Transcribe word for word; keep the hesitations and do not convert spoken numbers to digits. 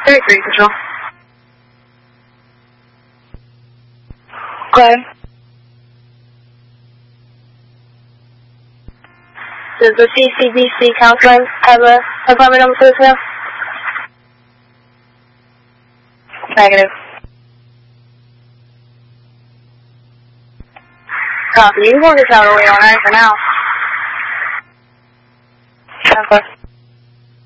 thirty-three, Patrol. Okay. Does the C C B C counseling have a appointment number for this now? Negative. Copy. You can go to Tower Way on nine for now.